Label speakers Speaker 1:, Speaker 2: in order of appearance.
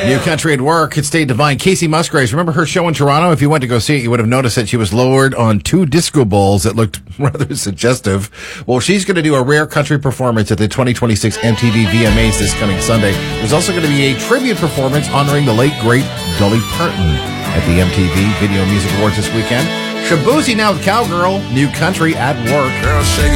Speaker 1: New Country at Work. It's State Divine. Casey Musgraves. Remember her show in Toronto? If you went to go see it, you would have noticed that she was lowered on 2 disco balls that looked rather suggestive. Well, she's going to do a rare country performance at the 2026 MTV VMAs this coming Sunday. There's also going to be a tribute performance honoring the late, great Dolly Parton at the MTV Video Music Awards this weekend. Shaboozey now with Cowgirl. New Country at Work.